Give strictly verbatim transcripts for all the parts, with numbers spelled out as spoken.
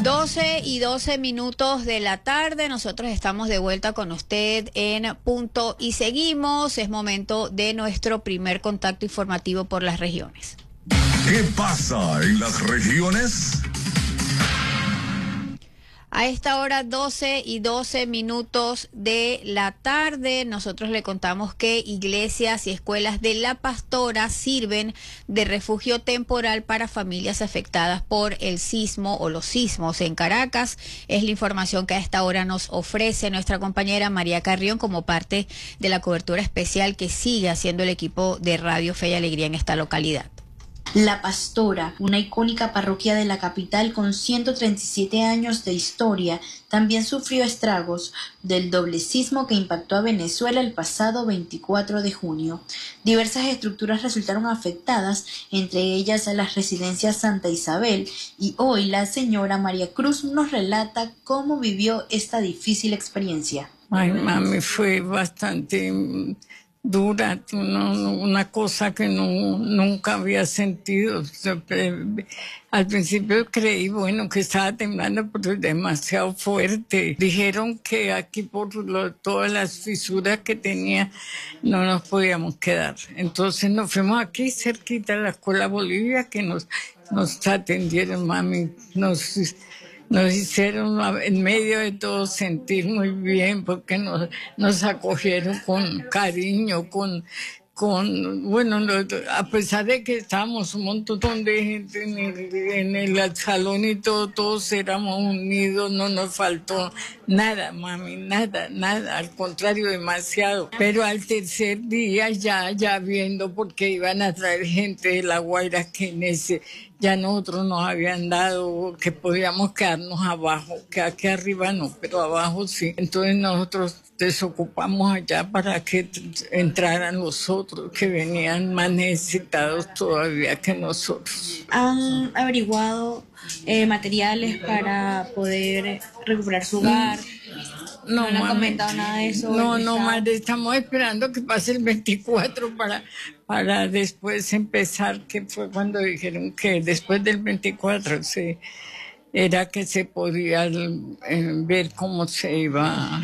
doce y doce minutos de la tarde, nosotros estamos de vuelta con usted en Punto y Seguimos. Es momento de nuestro primer contacto informativo por las regiones. ¿Qué pasa en las regiones? A esta hora, doce y doce minutos de la tarde, nosotros le contamos que iglesias y escuelas de La Pastora sirven de refugio temporal para familias afectadas por el sismo o los sismos en Caracas. Es la información que a esta hora nos ofrece nuestra compañera María Carrión como parte de la cobertura especial que sigue haciendo el equipo de Radio Fe y Alegría en esta localidad. La Pastora, una icónica parroquia de la capital con ciento treinta y siete años de historia, también sufrió estragos del doble sismo que impactó a Venezuela el pasado veinticuatro de junio. Diversas estructuras resultaron afectadas, entre ellas las residencias Santa Isabel, y hoy la señora María Cruz nos relata cómo vivió esta difícil experiencia. Ay, mami, fue bastante dura, una, una cosa que no, nunca había sentido. Al principio creí, bueno, que estaba temblando, pero es demasiado fuerte. Dijeron que aquí por lo, todas las fisuras que tenía no nos podíamos quedar. Entonces nos fuimos aquí cerquita a la Escuela Bolivia, que nos, nos atendieron, mami, nos... Nos hicieron en medio de todo sentir muy bien porque nos, nos acogieron con cariño, con, con bueno, a pesar de que estábamos un montón de gente en el, en el salón y todo, todos éramos unidos, no nos faltó nada, mami, nada, nada, al contrario, demasiado. Pero al tercer día ya, ya viendo porque iban a traer gente de La Guaira que en ese... ya nosotros nos habían dado que podíamos quedarnos abajo, que aquí arriba no, pero abajo sí. Entonces nosotros desocupamos allá para que entraran los otros que venían más necesitados todavía que nosotros. ¿Han averiguado eh, materiales para poder recuperar su hogar? No, ¿No le han comentado nada de eso? No, no, madre, estamos esperando que pase el veinticuatro para, para después empezar, que fue cuando dijeron que después del veinticuatro se, era que se podía eh, ver cómo se iba a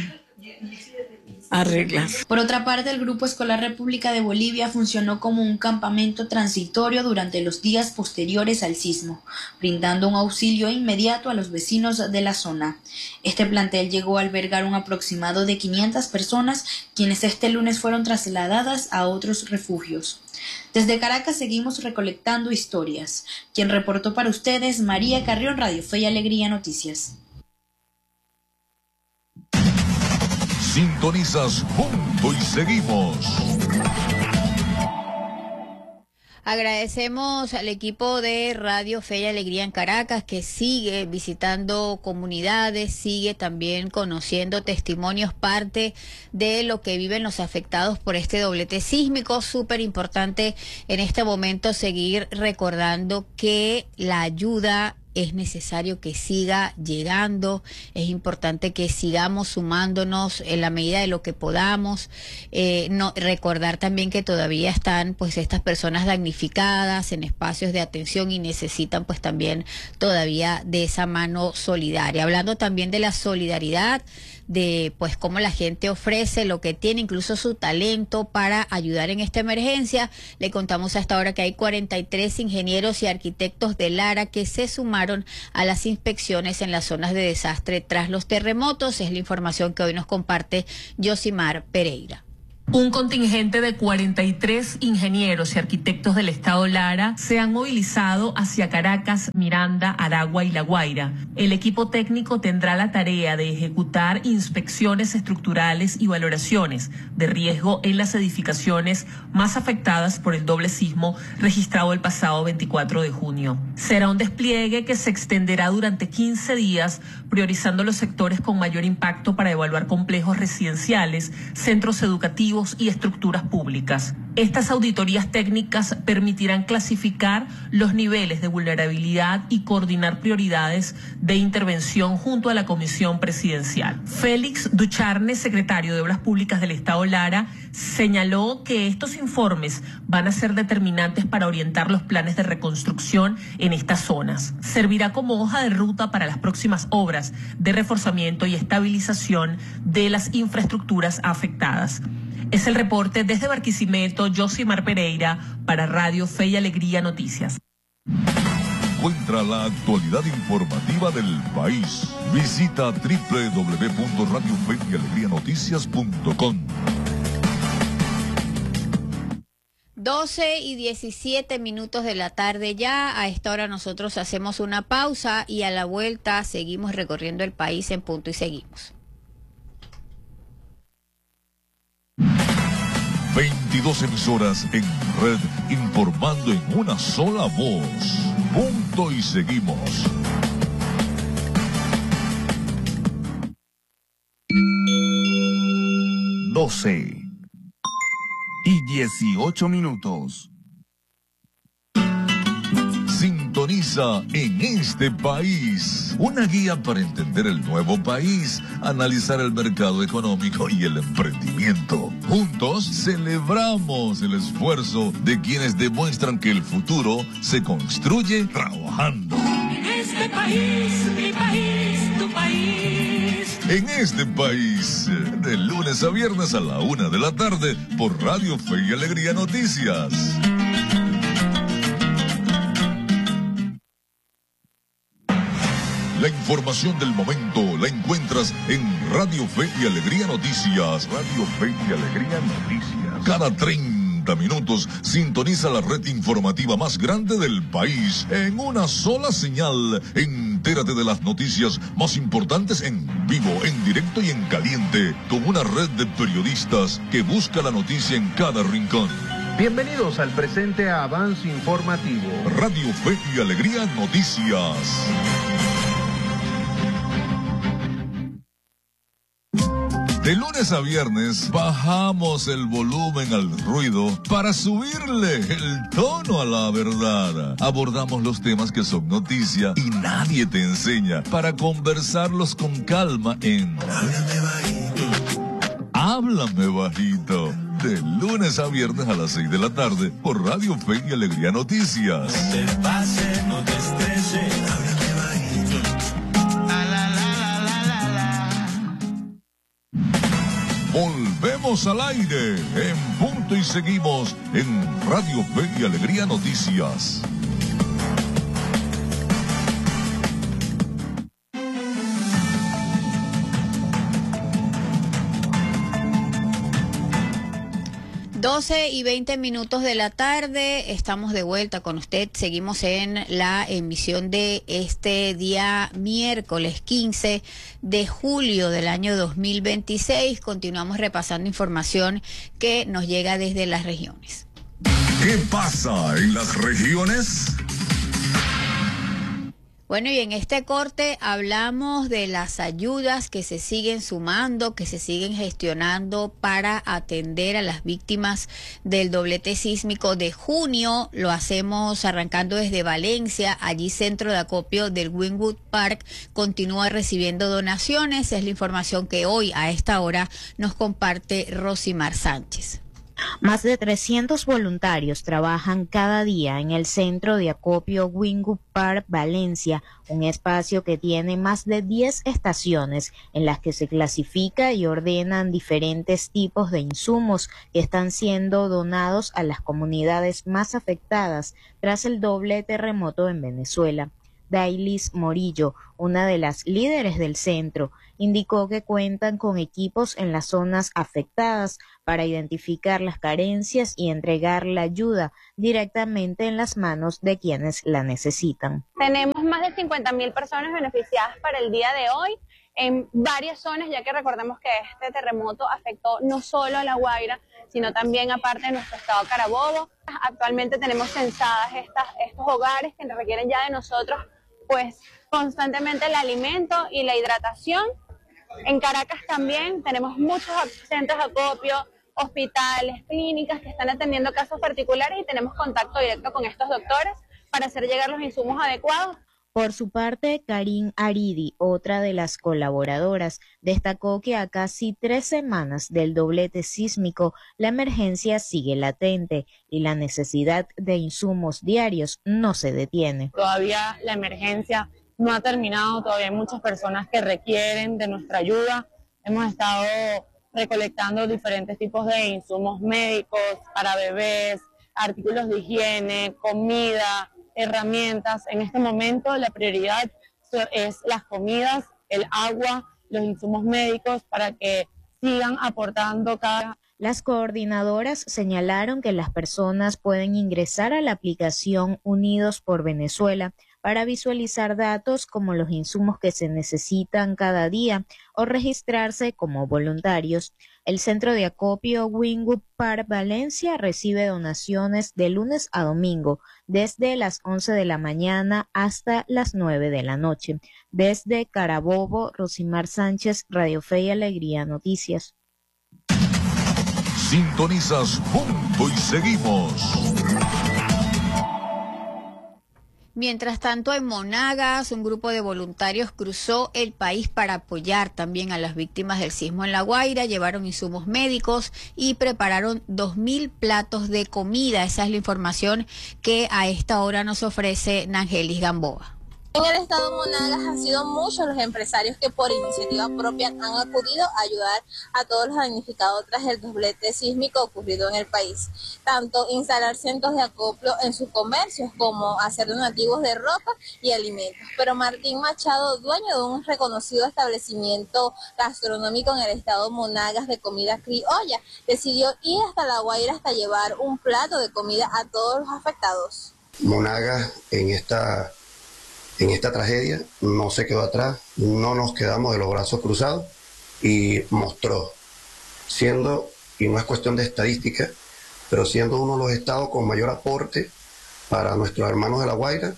arreglar. Por otra parte, el Grupo Escolar República de Bolivia funcionó como un campamento transitorio durante los días posteriores al sismo, brindando un auxilio inmediato a los vecinos de la zona. Este plantel llegó a albergar un aproximado de quinientas personas, quienes este lunes fueron trasladadas a otros refugios. Desde Caracas seguimos recolectando historias. Quien reportó para ustedes, María Carrión, Radio Fe y Alegría Noticias. Sintonizas Punto y Seguimos. Agradecemos al equipo de Radio Fe y Alegría en Caracas que sigue visitando comunidades, sigue también conociendo testimonios, parte de lo que viven los afectados por este doblete sísmico. Súper importante en este momento seguir recordando que la ayuda es necesario que siga llegando, es importante que sigamos sumándonos en la medida de lo que podamos, eh, no, recordar también que todavía están pues estas personas damnificadas en espacios de atención y necesitan pues también todavía de esa mano solidaria. Hablando también de la solidaridad, de pues cómo la gente ofrece lo que tiene, incluso su talento para ayudar en esta emergencia. Le contamos hasta ahora que hay cuarenta y tres ingenieros y arquitectos de Lara que se sumaron a las inspecciones en las zonas de desastre tras los terremotos. Es la información que hoy nos comparte Yosimar Pereira. Un contingente de cuarenta y tres ingenieros y arquitectos del estado Lara se han movilizado hacia Caracas, Miranda, Aragua y La Guaira. El equipo técnico tendrá la tarea de ejecutar inspecciones estructurales y valoraciones de riesgo en las edificaciones más afectadas por el doble sismo registrado el pasado veinticuatro de junio. Será un despliegue que se extenderá durante quince días, priorizando los sectores con mayor impacto para evaluar complejos residenciales, centros educativos activos y estructuras públicas. Estas auditorías técnicas permitirán clasificar los niveles de vulnerabilidad y coordinar prioridades de intervención junto a la Comisión Presidencial. Félix Ducharne, secretario de Obras Públicas del Estado Lara, señaló que estos informes van a ser determinantes para orientar los planes de reconstrucción en estas zonas. Servirá como hoja de ruta para las próximas obras de reforzamiento y estabilización de las infraestructuras afectadas. Es el reporte desde Barquisimeto, Josimar Pereira, para Radio Fe y Alegría Noticias. Encuentra la actualidad informativa del país. Visita doble u doble u doble u punto radio fe y alegría noticias punto com. doce y diecisiete minutos de la tarde ya. A esta hora nosotros hacemos una pausa y a la vuelta seguimos recorriendo el país en punto y seguimos. veintidós emisoras en red informando en una sola voz. Punto y seguimos. doce y dieciocho minutos. Sintoniza En este País, una guía para entender el nuevo país, analizar el mercado económico y el emprendimiento. Juntos celebramos el esfuerzo de quienes demuestran que el futuro se construye trabajando. En este país, mi país, tu país. En este país, de lunes a viernes a la una de la tarde, por Radio Fe y Alegría Noticias. La información del momento la encuentras en Radio Fe y Alegría Noticias. Radio Fe y Alegría Noticias. Cada treinta minutos sintoniza la red informativa más grande del país en una sola señal. Entérate de las noticias más importantes en vivo, en directo y en caliente, con una red de periodistas que busca la noticia en cada rincón. Bienvenidos al presente avance informativo. Radio Fe y Alegría Noticias. De lunes a viernes bajamos el volumen al ruido para subirle el tono a la verdad. Abordamos los temas que son noticia y nadie te enseña para conversarlos con calma en Háblame Bajito. Háblame Bajito. De lunes a viernes a las seis de la tarde por Radio Fe y Alegría Noticias. No te pase, no te estreses. Háblame bajito. La, la, la, la, la, la. Volvemos al aire en punto y seguimos en Radio Fe y Alegría Noticias. doce y veinte minutos de la tarde, estamos de vuelta con usted, seguimos en la emisión de este día miércoles quince de julio del año dos mil veintiséis, continuamos repasando información que nos llega desde las regiones. ¿Qué pasa en las regiones? Bueno, y en este corte hablamos de las ayudas que se siguen sumando, que se siguen gestionando para atender a las víctimas del doblete sísmico de junio. Lo hacemos arrancando desde Valencia. Allí Centro de Acopio del Wynwood Park continúa recibiendo donaciones. Es la información que hoy a esta hora nos comparte Rosimar Sánchez. Más de trescientos voluntarios trabajan cada día en el Centro de Acopio Wynwood Park, Valencia, un espacio que tiene más de diez estaciones en las que se clasifica y ordenan diferentes tipos de insumos que están siendo donados a las comunidades más afectadas tras el doble terremoto en Venezuela. Dailis Morillo, una de las líderes del centro, indicó que cuentan con equipos en las zonas afectadas para identificar las carencias y entregar la ayuda directamente en las manos de quienes la necesitan. Tenemos más de cincuenta mil personas beneficiadas para el día de hoy en varias zonas, ya que recordemos que este terremoto afectó no solo a La Guaira, sino también a parte de nuestro estado Carabobo. Actualmente tenemos censadas estas, estos hogares que requieren ya de nosotros pues constantemente el alimento y la hidratación. En Caracas también tenemos muchos centros de acopio hospitales, clínicas que están atendiendo casos particulares y tenemos contacto directo con estos doctores para hacer llegar los insumos adecuados. Por su parte, Karin Aridi, otra de las colaboradoras, destacó que a casi tres semanas del doblete sísmico, la emergencia sigue latente y la necesidad de insumos diarios no se detiene. Todavía la emergencia no ha terminado, todavía hay muchas personas que requieren de nuestra ayuda. Hemos estado recolectando diferentes tipos de insumos médicos para bebés, artículos de higiene, comida, herramientas. En este momento la prioridad es las comidas, el agua, los insumos médicos para que sigan aportando cada... Las coordinadoras señalaron que las personas pueden ingresar a la aplicación Unidos por Venezuela para visualizar datos como los insumos que se necesitan cada día o registrarse como voluntarios. El centro de acopio Wingwood Park Valencia recibe donaciones de lunes a domingo, desde las once de la mañana hasta las nueve de la noche. Desde Carabobo, Rosimar Sánchez, Radio Fe y Alegría Noticias. Sintonizas Punto y Seguimos. Mientras tanto, en Monagas, un grupo de voluntarios cruzó el país para apoyar también a las víctimas del sismo en La Guaira, llevaron insumos médicos y prepararon dos mil platos de comida. Esa es la información que a esta hora nos ofrece Nangelis Gamboa. En el estado Monagas han sido muchos los empresarios que por iniciativa propia han acudido a ayudar a todos los damnificados tras el doblete sísmico ocurrido en el país. Tanto instalar centros de acopio en sus comercios como hacer donativos de ropa y alimentos. Pero Martín Machado, dueño de un reconocido establecimiento gastronómico en el estado Monagas de comida criolla, decidió ir hasta La Guaira hasta llevar un plato de comida a todos los afectados. Monagas en esta... En esta tragedia no se quedó atrás, no nos quedamos de los brazos cruzados y mostró, siendo, y no es cuestión de estadística, pero siendo uno de los estados con mayor aporte para nuestros hermanos de La Guaira,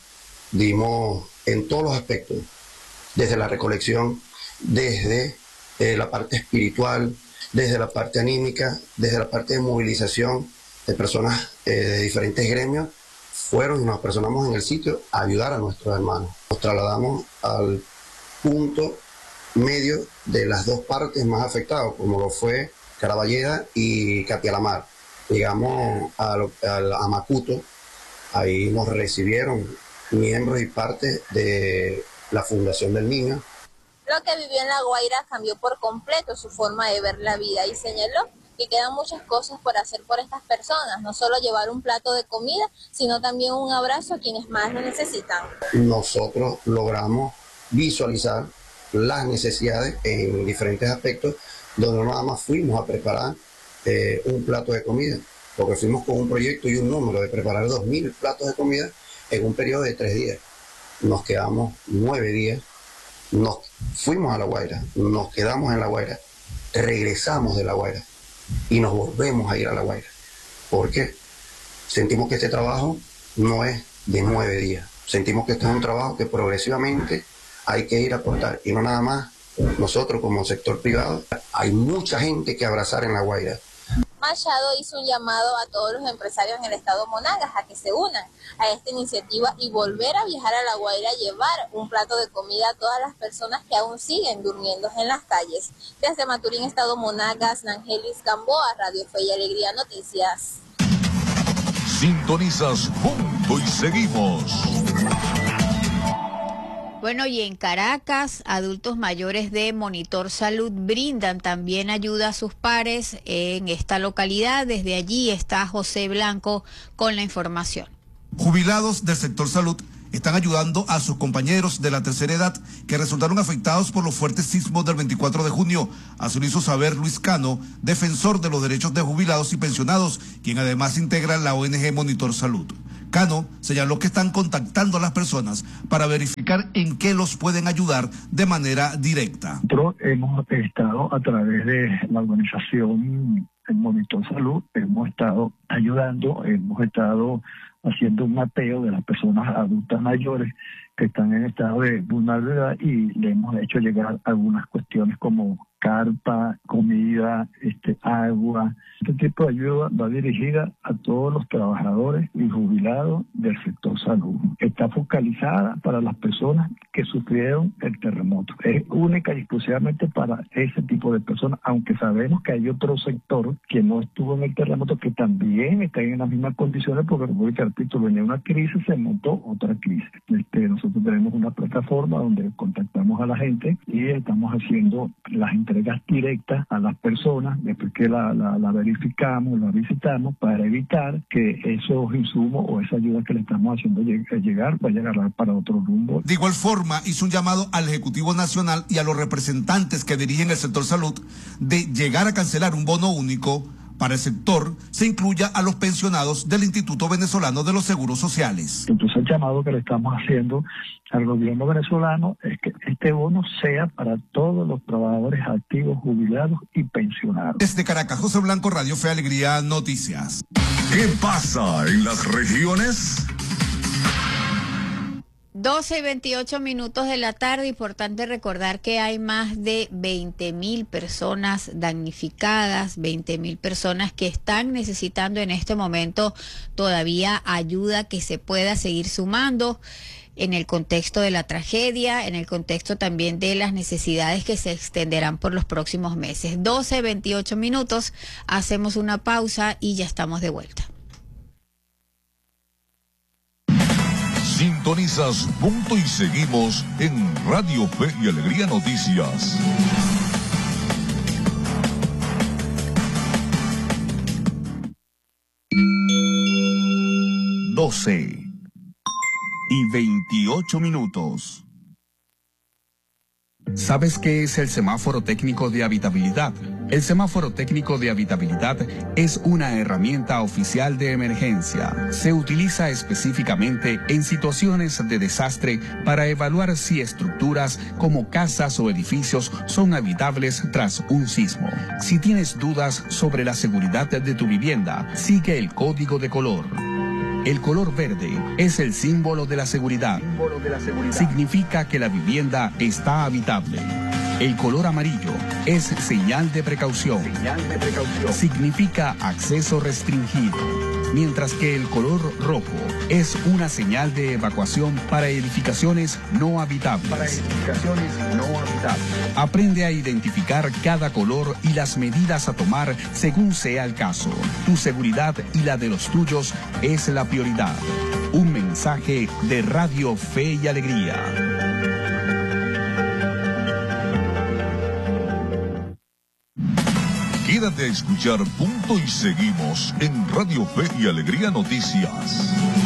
dimos en todos los aspectos, desde la recolección, desde eh, la parte espiritual, desde la parte anímica, desde la parte de movilización de personas eh, de diferentes gremios, fueron y nos personamos en el sitio a ayudar a nuestros hermanos. Nos trasladamos al punto medio de las dos partes más afectadas, como lo fue Caraballeda y Capialamar. Llegamos al, al, a Macuto, ahí nos recibieron miembros y parte de la Fundación del Niño. Lo que vivió en La Guaira cambió por completo su forma de ver la vida y señaló que quedan muchas cosas por hacer por estas personas, no solo llevar un plato de comida, sino también un abrazo a quienes más lo necesitan. Nosotros logramos visualizar las necesidades en diferentes aspectos, donde no nada más fuimos a preparar eh, un plato de comida, porque fuimos con un proyecto y un número de preparar dos mil platos de comida en un periodo de tres días. Nos quedamos nueve días, nos fuimos a La Guaira, nos quedamos en La Guaira, regresamos de La Guaira y nos volvemos a ir a La Guaira. ¿Por qué? Sentimos que este trabajo no es de nueve días. Sentimos que este es un trabajo que progresivamente hay que ir a aportar. Y no nada más nosotros como sector privado. Hay mucha gente que abrazar en La Guaira. Machado hizo un llamado a todos los empresarios en el estado Monagas a que se unan a esta iniciativa y volver a viajar a La Guaira a llevar un plato de comida a todas las personas que aún siguen durmiendo en las calles. Desde Maturín, estado Monagas, Nangelis Gamboa, Radio Fe y Alegría Noticias. Sintonizas Punto y Seguimos. Bueno, y en Caracas, adultos mayores de Monitor Salud brindan también ayuda a sus pares en esta localidad. Desde allí está José Blanco con la información. Jubilados del sector salud están ayudando a sus compañeros de la tercera edad que resultaron afectados por los fuertes sismos del veinticuatro de junio. Así lo hizo saber Luis Cano, defensor de los derechos de jubilados y pensionados, quien además integra la O N G Monitor Salud. Cano señaló que están contactando a las personas para verificar en qué los pueden ayudar de manera directa. Nosotros hemos estado a través de la organización Monitor Salud, hemos estado ayudando, hemos estado haciendo un mapeo de las personas adultas mayores que están en estado de vulnerabilidad y le hemos hecho llegar algunas cuestiones como carpa, comida, este, agua. Este tipo de ayuda va dirigida a todos los trabajadores y jubilados del sector salud. Está focalizada para las personas que sufrieron el terremoto. Es única y exclusivamente para ese tipo de personas, aunque sabemos que hay otro sector que no estuvo en el terremoto que también está en las mismas condiciones porque, como repito, venía una crisis, se montó otra crisis. Este, nosotros tenemos una plataforma donde contactamos a la gente y estamos haciendo las entregas directas a las personas después que la, la, la verificamos, la visitamos, para evitar que esos insumos o esa ayuda que le estamos haciendo llegar vaya a agarrar para otro rumbo. De igual forma, hizo un llamado al Ejecutivo Nacional y a los representantes que dirigen el sector salud de llegar a cancelar un bono único para el sector, se incluya a los pensionados del Instituto Venezolano de los Seguros Sociales. Entonces el llamado que le estamos haciendo al gobierno venezolano es que este bono sea para todos los trabajadores activos, jubilados y pensionados. Desde Caracas, José Blanco, Radio Fe y Alegría, Noticias. ¿Qué pasa en las regiones? doce y veintiocho minutos de la tarde. Importante recordar que hay más de veinte mil personas damnificadas, veinte mil personas que están necesitando en este momento todavía ayuda que se pueda seguir sumando en el contexto de la tragedia, en el contexto también de las necesidades que se extenderán por los próximos meses. doce, veintiocho minutos, hacemos una pausa y ya estamos de vuelta. Sintonizas Punto y Seguimos en Radio Fe y Alegría Noticias. doce y veintiocho minutos. ¿Sabes qué es el semáforo técnico de habitabilidad? El semáforo técnico de habitabilidad es una herramienta oficial de emergencia. Se utiliza específicamente en situaciones de desastre para evaluar si estructuras como casas o edificios son habitables tras un sismo. Si tienes dudas sobre la seguridad de tu vivienda, sigue el código de color. El color verde es el símbolo de la seguridad. Significa que la vivienda está habitable. El color amarillo es señal de precaución. Significa acceso restringido. Mientras que el color rojo es una señal de evacuación para edificaciones no habitables. Para edificaciones no habitables. Aprende a identificar cada color y las medidas a tomar según sea el caso. Tu seguridad y la de los tuyos es la prioridad. Un mensaje de Radio Fe y Alegría. Quédate a escuchar Punto y Seguimos en Radio Fe y Alegría Noticias.